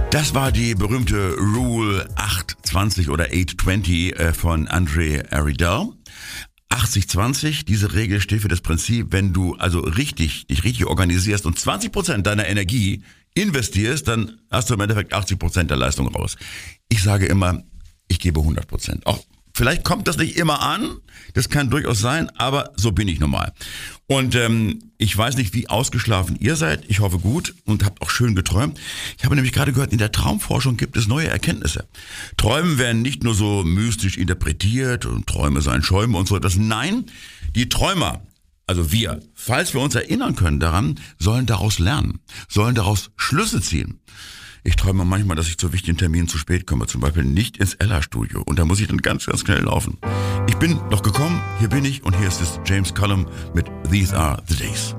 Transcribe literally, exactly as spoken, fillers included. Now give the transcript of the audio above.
Das war die berühmte Rule acht zwanzig oder acht zwanzig von Andre Aridel. achtzig zwanzig, diese Regel steht für das Prinzip, wenn du also richtig, dich richtig organisierst und zwanzig Prozent deiner Energie investierst, dann hast du im Endeffekt achtzig Prozent der Leistung raus. Ich sage immer, ich gebe hundert Prozent. Auch vielleicht kommt das nicht immer an, das kann durchaus sein, aber so bin ich nun mal. Und ähm, ich weiß nicht, wie ausgeschlafen ihr seid. Ich hoffe gut und habt auch schön geträumt. Ich habe nämlich gerade gehört, in der Traumforschung gibt es neue Erkenntnisse. Träumen werden nicht nur so mystisch interpretiert und Träume seien Schäume und so etwas. Nein, die Träumer, also wir, falls wir uns erinnern können daran, sollen daraus lernen, sollen daraus Schlüsse ziehen. Ich träume manchmal, dass ich zu wichtigen Terminen zu spät komme, zum Beispiel nicht ins Ella-Studio. Und da muss ich dann ganz, ganz schnell laufen. Ich bin noch gekommen, hier bin ich und hier ist es James Cullum mit These Are the Days.